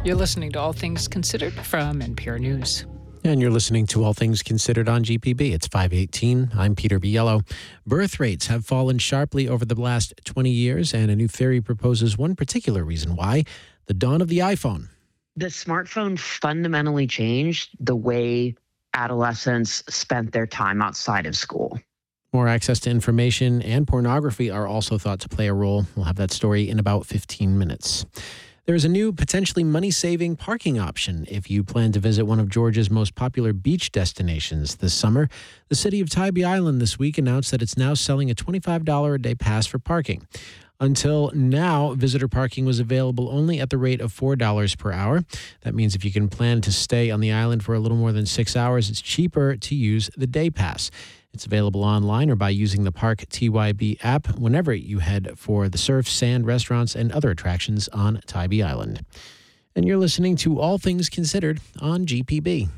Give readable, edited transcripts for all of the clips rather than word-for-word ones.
You're listening to All Things Considered from NPR News. And you're listening to All Things Considered on GPB. It's 5:18. I'm Peter Biello. Birth rates have fallen sharply over the last 20 years, and a new theory proposes one particular reason why: the dawn of the iPhone. The smartphone fundamentally changed the way adolescents spent their time outside of school. More access to information and pornography are also thought to play a role. We'll have that story in about 15 minutes. There is a new, potentially money-saving parking option if you plan to visit one of Georgia's most popular beach destinations this summer. The city of Tybee Island this week announced that it's now selling a $25 a day pass for parking. Until now, visitor parking was available only at the rate of $4 per hour. That means if you can plan to stay on the island for a little more than 6 hours, it's cheaper to use the day pass. It's available online or by using the Park TYB app whenever you head for the surf, sand, restaurants, and other attractions on Tybee Island. And you're listening to All Things Considered on GPB.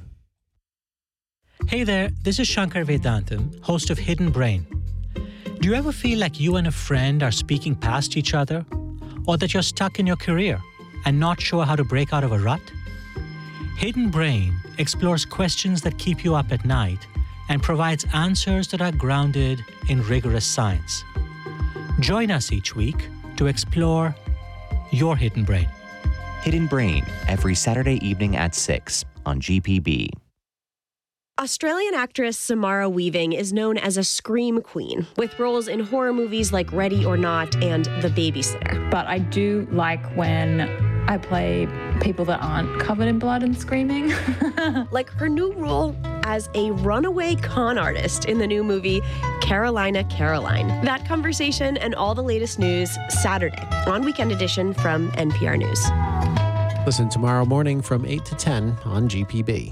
Hey there, this is Shankar Vedantam, host of Hidden Brain. Do you ever feel like you and a friend are speaking past each other? Or that you're stuck in your career and not sure how to break out of a rut? Hidden Brain explores questions that keep you up at night and provides answers that are grounded in rigorous science. Join us each week to explore your hidden brain. Hidden Brain, every Saturday evening at 6 on GPB. Australian actress Samara Weaving is known as a scream queen, with roles in horror movies like Ready or Not and The Babysitter. But I do like when I play people that aren't covered in blood and screaming. Like her new role as a runaway con artist in the new movie Carolina Caroline. That conversation and all the latest news Saturday on Weekend Edition from NPR News. Listen tomorrow morning from 8 to 10 on GPB.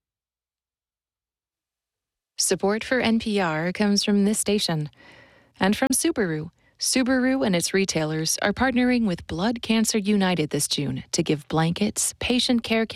Support for NPR comes from this station and from Subaru. Subaru and its retailers are partnering with Blood Cancer United this June to give blankets, patient care kits,